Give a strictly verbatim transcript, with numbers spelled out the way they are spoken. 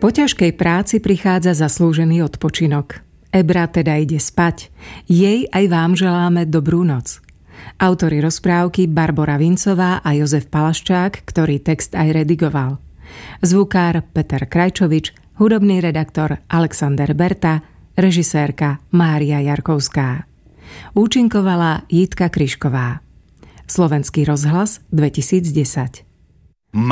Po ťažkej práci prichádza zaslúžený odpočinok. Ebra teda ide spať. Jej aj vám želáme dobrú noc. Autori rozprávky Barbora Vincová a Jozef Palaščák, ktorý text aj redigoval. Zvukár Peter Krajčovič, hudobný redaktor Alexander Berta, režisérka Mária Jarkovská. Účinkovala Jitka Kryšková. Slovenský rozhlas dvetisícdesať.